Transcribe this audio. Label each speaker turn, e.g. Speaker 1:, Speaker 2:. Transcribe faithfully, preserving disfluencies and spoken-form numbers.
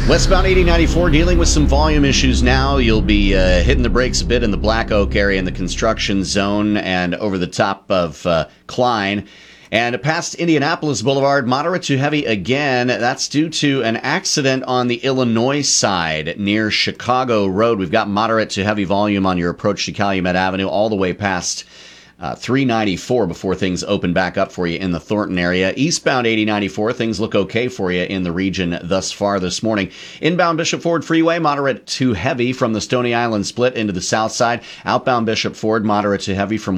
Speaker 1: Westbound eighty ninety-four dealing with some volume issues now. You'll be uh, hitting the brakes a bit in the Black Oak area in the construction zone and over the top of uh, Klein. And past Indianapolis Boulevard, moderate to heavy again. That's due to an accident on the Illinois side near Chicago Road. We've got moderate to heavy volume on your approach to Calumet Avenue all the way past Uh, three ninety-four before things open back up for you in the Thornton area. Eastbound eighty ninety-four, things look okay for you in the region thus far this morning. Inbound Bishop Ford Freeway, moderate to heavy from the Stony Island split into the south side. Outbound Bishop Ford, moderate to heavy from